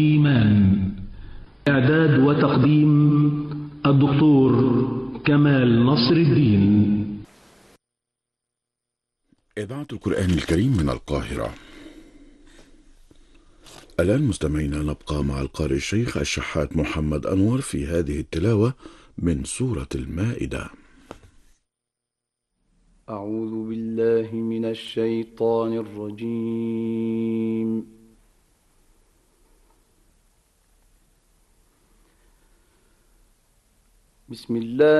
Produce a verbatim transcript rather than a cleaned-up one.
إيمان. إعداد وتقديم الدكتور كمال نصر الدين. إذاعة القرآن الكريم من القاهرة. الآن مستمعينا نبقى مع القارئ الشيخ الشحات محمد أنور في هذه التلاوة من سورة المائدة. أعوذ بالله من الشيطان الرجيم. بسم الله